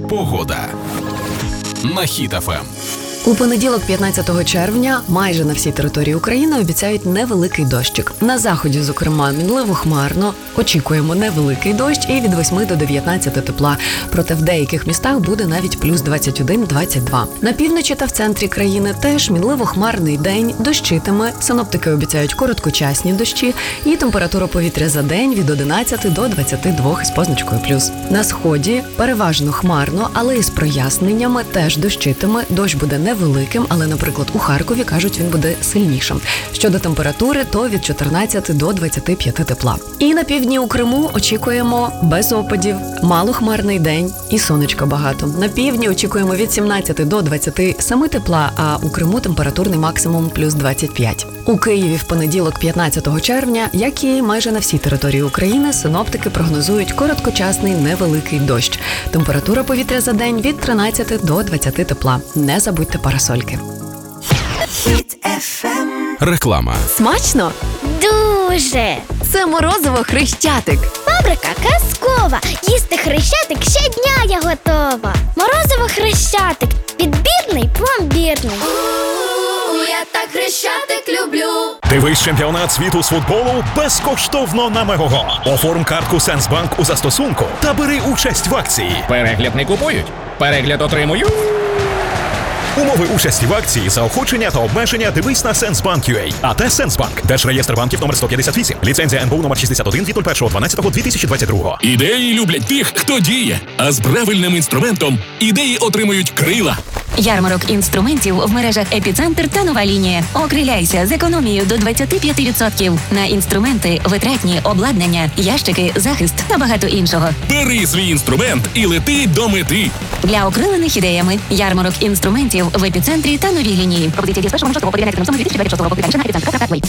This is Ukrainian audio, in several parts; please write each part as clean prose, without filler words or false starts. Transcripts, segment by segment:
Погода на Хіт ФМ. У понеділок, 15 червня, майже на всій території України обіцяють невеликий дощик. На заході, зокрема, мінливо хмарно. Очікуємо невеликий дощ і від 8 до 19 тепла. Проте в деяких містах буде навіть плюс 21-22. На півночі та в центрі країни теж мінливо хмарний день, дощитиме. Синоптики обіцяють короткочасні дощі і температура повітря за день від 11 до 22 з позначкою плюс. На сході переважно хмарно, але із проясненнями теж дощитиме. Дощ буде невеликим, але, наприклад, у Харкові, кажуть, він буде сильнішим. Щодо температури, то від 14 до 25 тепла. І на півдні у Криму очікуємо без опадів, малохмарний день і сонечка багато. На півдні очікуємо від 17 до 27 тепла, а у Криму температурний максимум плюс 25. У Києві в понеділок, 15 червня, як і майже на всій території України, синоптики прогнозують короткочасний невеликий дощ. Температура повітря за день від 13 до 20 тепла. Не забудьте парасольки. Реклама. Смачно? Дуже! Це морозиво Хрещатик. Фабрика казкова. Їсти Хрещатик щодня я готова. Морозиво Хрещатик. Підбірний, пломбірний. Я так Хрещатик люблю. Дивись чемпіонат світу з футболу безкоштовно на Мегого. Оформ картку Сенсбанк у застосунку та бери участь в акції. Перегляд не купують, перегляд отримують. Умови участі в акції, заохочення та обмеження дивись на Сенсбанк.ua. АТ Сенсбанк. Держреєстр банків номер 158. Ліцензія НБУ номер 61 від 01.12.2022. Ідеї люблять тих, хто діє. А з правильним інструментом ідеї отримують крила. Ярмарок інструментів в мережах «Епіцентр» та «Нова лінія». Окриляйся з економією до 25% на інструменти, витратні, обладнання, ящики, захист та багато іншого. Бери свій інструмент і лети до мети. Для окрилених ідеями ярмарок інструментів в «Епіцентрі» та «Новій лінії». Пропозиція діє з 1 жовтого по 9 лютого 2026 року. Детальніше на епіцентр.ua.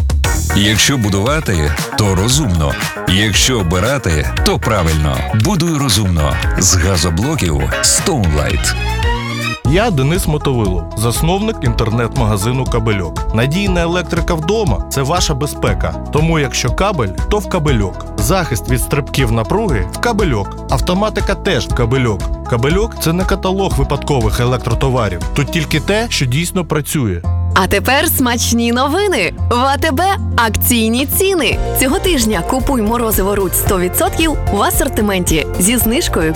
Якщо будувати, то розумно. Якщо обирати, то правильно. Будуй розумно. З газоблоків Stoneline. Я Денис Мотовилов, засновник інтернет-магазину «Кабельок». Надійна електрика вдома – це ваша безпека. Тому якщо кабель, то в «Кабельок». Захист від стрибків напруги – в «Кабельок». Автоматика теж в «Кабельок». «Кабельок» – це не каталог випадкових електротоварів. Тут тільки те, що дійсно працює. А тепер смачні новини. В АТБ акційні ціни. Цього тижня купуй морозиво Рудь 100% в асортименті зі знижкою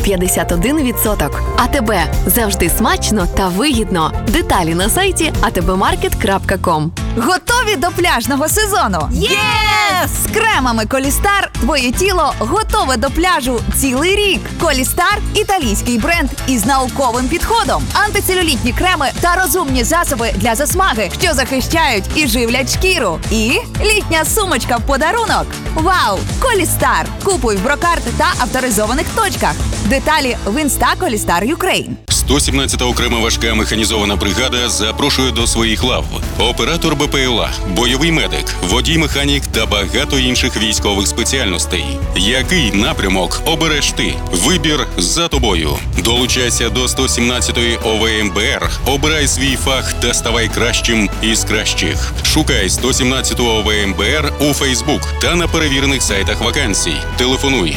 51%. АТБ. Завжди смачно та вигідно. Деталі на сайті atbmarket.com. Готові до пляжного сезону? Єс! З кремами Колістар твоє тіло готове до пляжу цілий рік. Колістар – італійський бренд із науковим підходом. Антицелюлітні креми та розумні засоби для засмаги, що захищають і живлять шкіру. І літня сумочка в подарунок. Вау! Колістар! Купуй в Брокарт та авторизованих точках. Деталі в Інста Колістар Юкрейн. 117-та окрема важка механізована бригада запрошує до своїх лав оператор БПЛА, бойовий медик, водій-механік та багато інших військових спеціальностей. Який напрямок обереш ти? Вибір за тобою. Долучайся до 117-ї ОВМБР, обирай свій фах та ставай кращим із кращих. Шукай 117-ту ОВМБР у Фейсбук та на перевірених сайтах вакансій. Телефонуй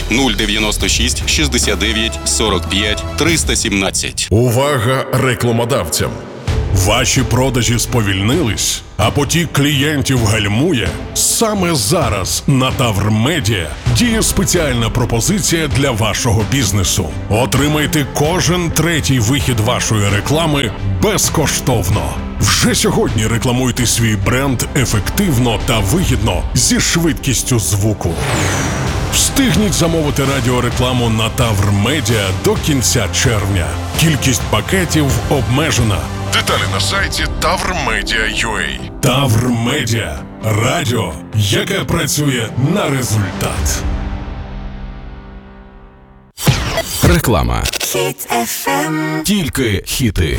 096 69 45 317. Увага рекламодавцям! Ваші продажі сповільнились, а потік клієнтів гальмує? Саме зараз на Тавр Медіа діє спеціальна пропозиція для вашого бізнесу. Отримайте кожен третій вихід вашої реклами безкоштовно. Вже сьогодні рекламуйте свій бренд ефективно та вигідно зі швидкістю звуку. Встигніть замовити радіорекламу на Тавр Медіа до кінця червня. Кількість пакетів обмежена. Деталі на сайті tavrmedia.ua. Тавр Медіа. Радіо, яке працює на результат. Реклама. Хіт ФМ. Тільки хіти.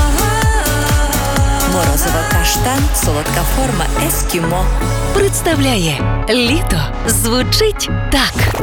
Морозиво каштан, солодка форма ескімо. Представляє літо звучить так.